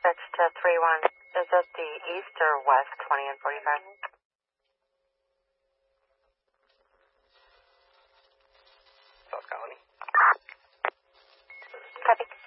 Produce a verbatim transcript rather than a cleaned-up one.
Dispatch to three one. Is that the east or west, twenty and forty-five? South Colony. Copy.